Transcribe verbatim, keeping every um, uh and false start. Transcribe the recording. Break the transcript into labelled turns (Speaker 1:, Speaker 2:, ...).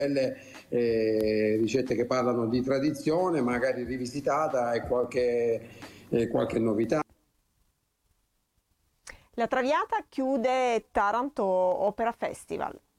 Speaker 1: delle eh, ricette che parlano di tradizione, magari rivisitata e qualche, e qualche novità.
Speaker 2: La Traviata chiude Taranto Opera Festival.